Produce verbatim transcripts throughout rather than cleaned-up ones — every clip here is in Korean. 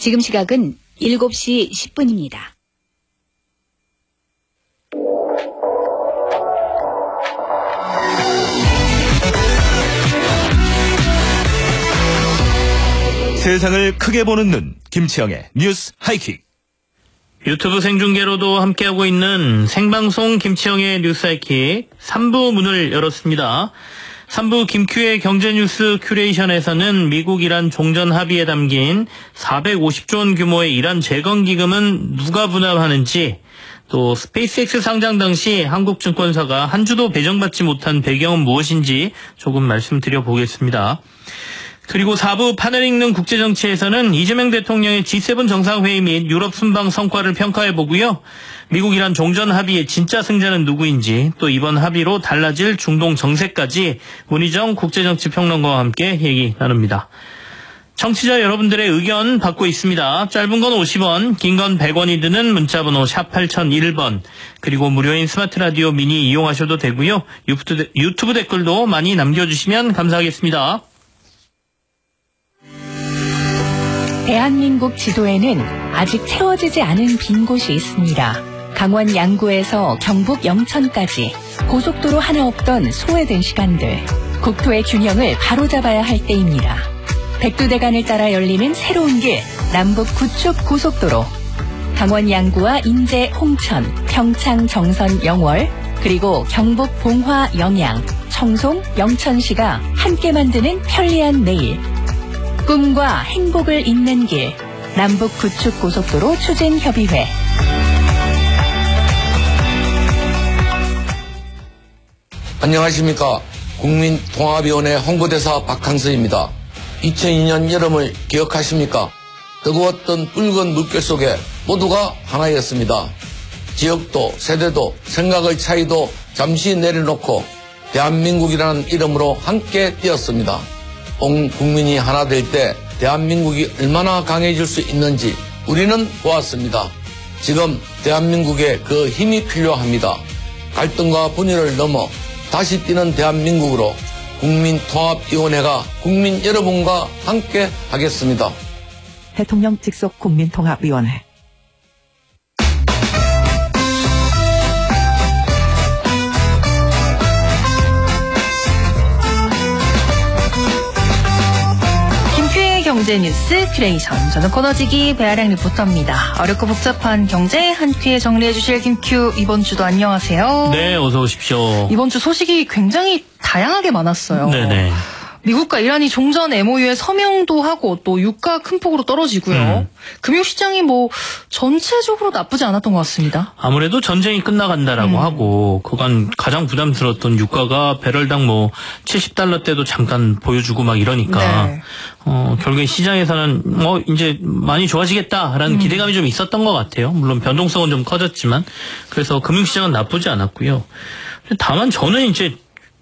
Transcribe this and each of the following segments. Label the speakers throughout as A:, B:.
A: 지금 시각은 일곱 시 십 분입니다.
B: 세상을 크게 보는 눈, 김치영의 뉴스 하이킥.
C: 유튜브 생중계로도 함께하고 있는 생방송 김치영의 뉴스 하이킥 삼 부 문을 열었습니다. 삼 부 김큐의 경제뉴스 큐레이션에서는 미국 이란 종전 합의에 담긴 사백오십조 원 규모의 이란 재건기금은 누가 부담하는지, 또 스페이스X 상장 당시 한국증권사가 한 주도 배정받지 못한 배경은 무엇인지 조금 말씀드려 보겠습니다. 그리고 사 부 판을 읽는 국제정치에서는 이재명 대통령의 지 세븐 정상회의 및 유럽 순방 성과를 평가해보고요. 미국 이란 종전 합의의 진짜 승자는 누구인지, 또 이번 합의로 달라질 중동 정세까지 문희정 국제정치평론가와 함께 얘기 나눕니다. 청취자 여러분들의 의견 받고 있습니다. 짧은 건 오십 원, 긴 건 백 원이 드는 문자번호 샵 팔공공일 번, 그리고 무료인 스마트 라디오 미니 이용하셔도 되고요. 유튜브, 유튜브 댓글도 많이 남겨주시면 감사하겠습니다.
D: 대한민국 지도에는 아직 채워지지 않은 빈 곳이 있습니다. 강원 양구에서 경북 영천까지 고속도로 하나 없던 소외된 시간들. 국토의 균형을 바로잡아야 할 때입니다. 백두대간을 따라 열리는 새로운 길, 남북 구축 고속도로. 강원 양구와 인제, 홍천, 평창, 정선, 영월, 그리고 경북 봉화, 영양, 청송, 영천시가 함께 만드는 편리한 내일. 꿈과 행복을 잇는 길, 남북 구축 고속도로 추진협의회.
E: 안녕하십니까. 국민통합위원회 홍보대사 박항서입니다. 이천이 년 여름을 기억하십니까? 뜨거웠던 붉은 물결 속에 모두가 하나였습니다. 지역도 세대도 생각의 차이도 잠시 내려놓고 대한민국이라는 이름으로 함께 뛰었습니다. 온 국민이 하나 될 때 대한민국이 얼마나 강해질 수 있는지 우리는 보았습니다. 지금 대한민국에 그 힘이 필요합니다. 갈등과 분열을 넘어 다시 뛰는 대한민국으로 국민통합위원회가 국민 여러분과 함께 하겠습니다.
F: 대통령 직속 국민통합위원회.
G: 경제뉴스 큐레이션. 저는 코너지기 배아량 리포터입니다. 어렵고 복잡한 경제 한 큐에 정리해 주실 김큐, 이번 주도 안녕하세요.
C: 네, 어서 오십시오.
G: 이번 주 소식이 굉장히 다양하게 많았어요.
C: 네네.
G: 미국과 이란이 종전 엠오유에 서명도 하고, 또 유가 큰 폭으로 떨어지고요. 음. 금융시장이 뭐 전체적으로 나쁘지 않았던 것 같습니다.
C: 아무래도 전쟁이 끝나간다라고 음. 하고, 그간 가장 부담스러웠던 유가가 배럴당 뭐 칠십 달러대도 잠깐 보여주고 막 이러니까 네. 어, 결국에 시장에서는 뭐 이제 많이 좋아지겠다라는 음. 기대감이 좀 있었던 것 같아요. 물론 변동성은 좀 커졌지만. 그래서 금융시장은 나쁘지 않았고요. 다만 저는 이제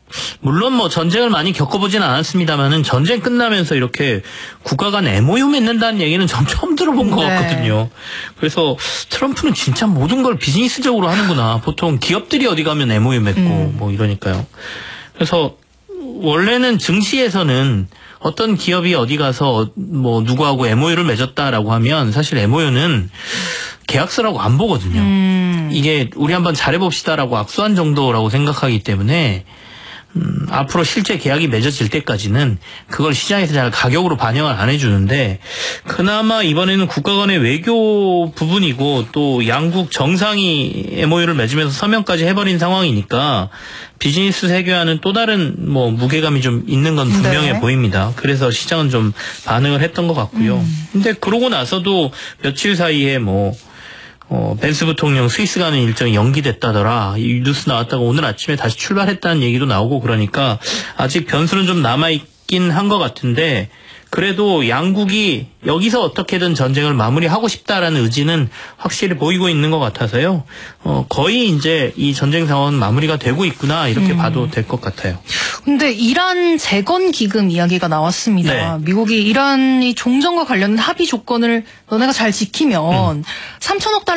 C: 물론 뭐 전쟁을 많이 겪어보진 않았습니다만은 전쟁 끝나면서 이렇게 국가 간 엠오유 맺는다는 얘기는 전 처음 들어본 것
G: 네.
C: 같거든요. 그래서 트럼프는 진짜 모든 걸 비즈니스적으로 하는구나. 보통 기업들이 어디 가면 엠오유 맺고 음. 뭐 이러니까요. 그래서 원래는 증시에서는 어떤 기업이 어디 가서 뭐 누구하고 엠오유를 맺었다라고 하면 사실 엠오유는 계약서라고 안 보거든요. 음. 이게 우리 한번 잘해봅시다라고 악수한 정도라고 생각하기 때문에 음, 앞으로 실제 계약이 맺어질 때까지는 그걸 시장에서 잘 가격으로 반영을 안 해주는데, 그나마 이번에는 국가 간의 외교 부분이고 또 양국 정상이 엠오유를 맺으면서 서명까지 해버린 상황이니까 비즈니스 세계와는 또 다른 뭐 무게감이 좀 있는 건 분명해 네. 보입니다. 그래서 시장은 좀 반응을 했던 것 같고요. 음. 근데 그러고 나서도 며칠 사이에 뭐 어, 벤스 부통령 스위스 가는 일정이 연기됐다더라. 이 뉴스 나왔다가 오늘 아침에 다시 출발했다는 얘기도 나오고 그러니까 아직 변수는 좀 남아있긴 한 것 같은데, 그래도 양국이 여기서 어떻게든 전쟁을 마무리하고 싶다라는 의지는 확실히 보이고 있는 것 같아서요. 어, 거의 이제 이 전쟁 상황은 마무리가 되고 있구나 이렇게 음. 봐도 될 것 같아요.
G: 근데 이란 재건 기금 이야기가 나왔습니다. 네. 미국이 이란이 종전과 관련된 합의 조건을 너네가 잘 지키면 음. 삼천억 달러